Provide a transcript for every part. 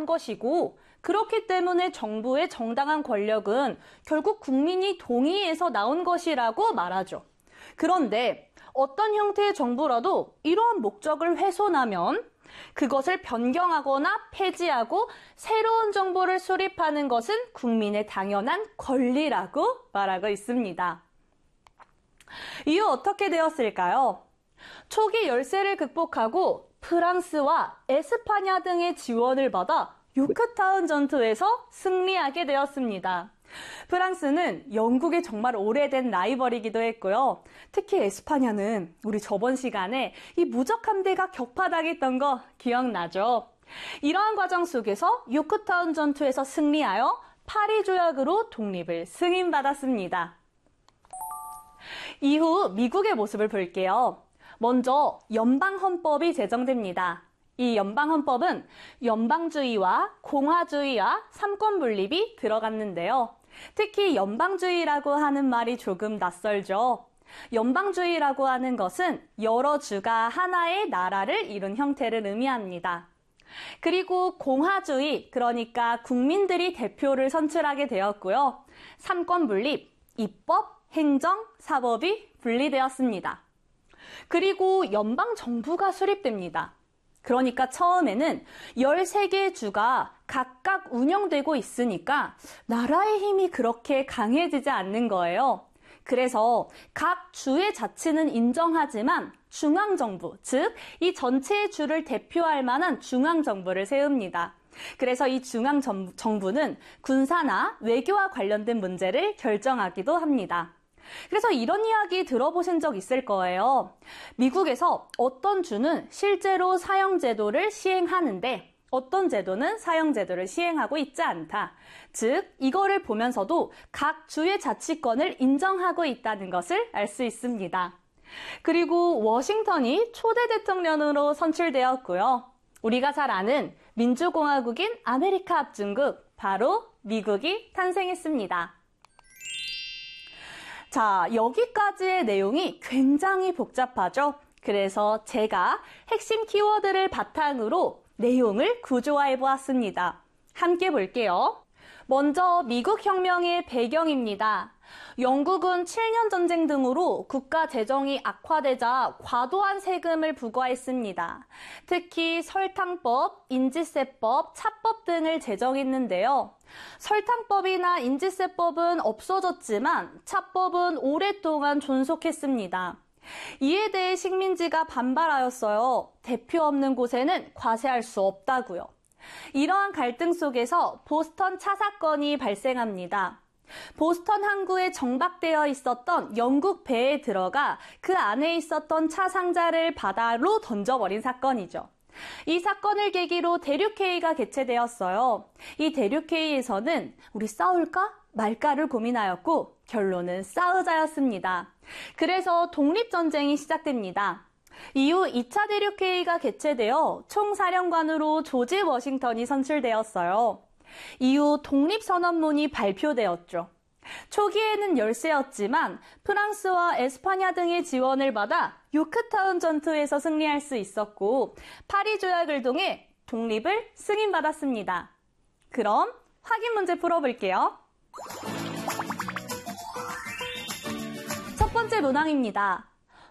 나온 것이고 그렇기 때문에 정부의 정당한 권력은 결국 국민이 동의해서 나온 것이라고 말하죠. 그런데 어떤 형태의 정부라도 이러한 목적을 훼손하면 그것을 변경하거나 폐지하고 새로운 정보를 수립하는 것은 국민의 당연한 권리라고 말하고 있습니다. 이후 어떻게 되었을까요? 초기 열세를 극복하고 프랑스와 에스파냐 등의 지원을 받아 요크타운 전투에서 승리하게 되었습니다. 프랑스는 영국의 정말 오래된 라이벌이기도 했고요. 특히 에스파냐는 우리 저번 시간에 이 무적 함대가 격파당했던 거 기억나죠? 이러한 과정 속에서 요크타운 전투에서 승리하여 파리 조약으로 독립을 승인받았습니다. 이후 미국의 모습을 볼게요. 먼저 연방헌법이 제정됩니다. 이 연방헌법은 연방주의와 공화주의와 삼권분립이 들어갔는데요. 특히 연방주의라고 하는 말이 조금 낯설죠. 연방주의라고 하는 것은 여러 주가 하나의 나라를 이룬 형태를 의미합니다. 그리고 공화주의, 그러니까 국민들이 대표를 선출하게 되었고요. 삼권분립, 입법, 행정, 사법이 분리되었습니다. 그리고 연방정부가 수립됩니다. 그러니까 처음에는 13개의 주가 각각 운영되고 있으니까 나라의 힘이 그렇게 강해지지 않는 거예요. 그래서 각 주의 자치는 인정하지만 중앙정부, 즉 이 전체의 주를 대표할 만한 중앙정부를 세웁니다. 그래서 이 중앙정부는 군사나 외교와 관련된 문제를 결정하기도 합니다. 그래서 이런 이야기 들어보신 적 있을 거예요. 미국에서 어떤 주는 실제로 사형제도를 시행하는데 어떤 제도는 사형제도를 시행하고 있지 않다. 즉, 이거를 보면서도 각 주의 자치권을 인정하고 있다는 것을 알 수 있습니다. 그리고 워싱턴이 초대 대통령으로 선출되었고요. 우리가 잘 아는 민주공화국인 아메리카 합중국, 바로 미국이 탄생했습니다. 자, 여기까지의 내용이 굉장히 복잡하죠? 그래서 제가 핵심 키워드를 바탕으로 내용을 구조화해 보았습니다. 함께 볼게요. 먼저 미국 혁명의 배경입니다. 영국은 7년 전쟁 등으로 국가 재정이 악화되자 과도한 세금을 부과했습니다. 특히 설탕법, 인지세법, 차법 등을 제정했는데요. 설탕법이나 인지세법은 없어졌지만 차법은 오랫동안 존속했습니다. 이에 대해 식민지가 반발하였어요. 대표 없는 곳에는 과세할 수 없다고요. 이러한 갈등 속에서 보스턴 차 사건이 발생합니다. 보스턴 항구에 정박되어 있었던 영국 배에 들어가 그 안에 있었던 차 상자를 바다로 던져버린 사건이죠. 이 사건을 계기로 대륙회의가 개최되었어요. 이 대륙회의에서는 우리 싸울까 말까를 고민하였고 결론은 싸우자였습니다. 그래서 독립전쟁이 시작됩니다. 이후 2차 대륙회의가 개최되어 총사령관으로 조지 워싱턴이 선출되었어요. 이후 독립선언문이 발표되었죠. 초기에는 열세였지만 프랑스와 에스파냐 등의 지원을 받아 요크타운 전투에서 승리할 수 있었고 파리 조약을 통해 독립을 승인받았습니다. 그럼 확인 문제 풀어볼게요. 첫 번째 문항입니다.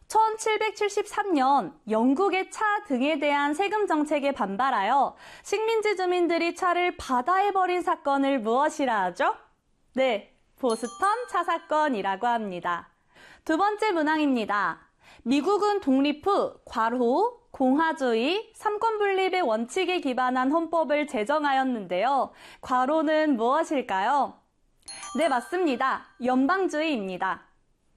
1773년 영국의 차 등에 대한 세금 정책에 반발하여 식민지 주민들이 차를 바다에 버린 사건을 무엇이라 하죠? 네, 보스턴 차 사건이라고 합니다. 두 번째 문항입니다. 미국은 독립 후 괄호, 공화주의, 삼권분립의 원칙에 기반한 헌법을 제정하였는데요. 괄호는 무엇일까요? 네, 맞습니다. 연방주의입니다.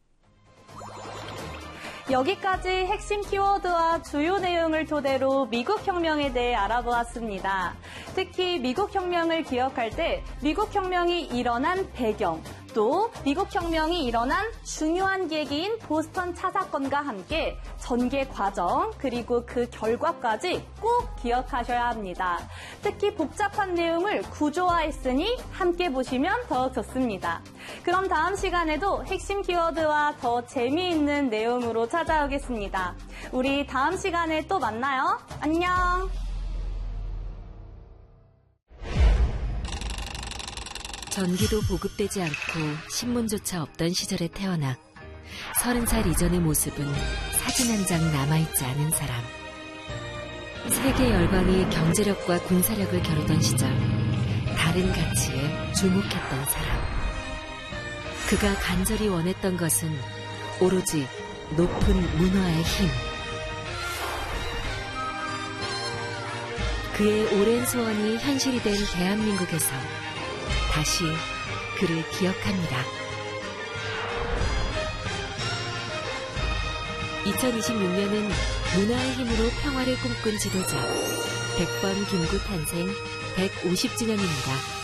여기까지 핵심 키워드와 주요 내용을 토대로 미국 혁명에 대해 알아보았습니다. 특히 미국 혁명을 기억할 때 미국 혁명이 일어난 배경, 또 미국 혁명이 일어난 중요한 계기인 보스턴 차 사건과 함께 전개 과정 그리고 그 결과까지 꼭 기억하셔야 합니다. 특히 복잡한 내용을 구조화했으니 함께 보시면 더욱 좋습니다. 그럼 다음 시간에도 핵심 키워드와 더 재미있는 내용으로 찾아오겠습니다. 우리 다음 시간에 또 만나요. 안녕! 전기도 보급되지 않고 신문조차 없던 시절에 태어나 30살 이전의 모습은 사진 한 장 남아있지 않은 사람. 세계 열강이 경제력과 군사력을 겨루던 시절 다른 가치에 주목했던 사람. 그가 간절히 원했던 것은 오로지 높은 문화의 힘. 그의 오랜 소원이 현실이 된 대한민국에서 다시 그를 기억합니다. 2026년은 문화의 힘으로 평화를 꿈꾼 지도자 백범 김구 탄생 150주년입니다.